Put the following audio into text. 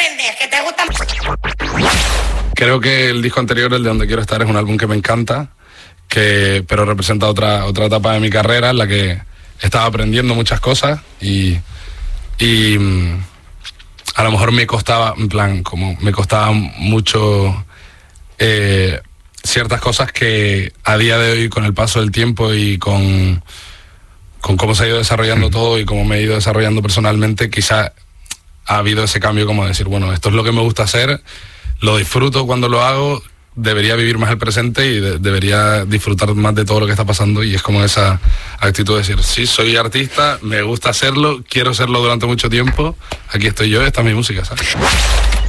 vendes? ¿Que te gusta? Creo que el disco anterior, el de Donde Quiero Estar, es un álbum que me encanta, pero representa otra etapa de mi carrera en la que estaba aprendiendo muchas cosas y a lo mejor me costaba, en plan, como me costaba mucho ciertas cosas que a día de hoy, con el paso del tiempo y con cómo se ha ido desarrollando todo y cómo me he ido desarrollando personalmente, quizá ha habido ese cambio como de decir, bueno, esto es lo que me gusta hacer, lo disfruto cuando lo hago, debería vivir más el presente y debería disfrutar más de todo lo que está pasando, y es como esa actitud de decir, sí, soy artista, me gusta hacerlo, quiero serlo durante mucho tiempo, aquí estoy yo, esta es mi música, ¿sabes?